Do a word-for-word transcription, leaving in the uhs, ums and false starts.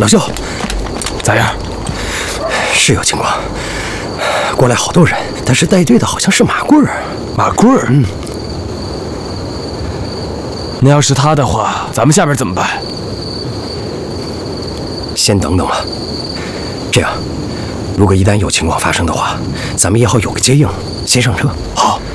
老舅， 咋样？ 是有情况，过来好多人，但是带队的好像是马贵儿。 马贵儿， 嗯。 那要是他的话，咱们下边怎么办？ 先等等吧。这样，如果一旦有情况发生的话，咱们也好有个接应，先上车。 好。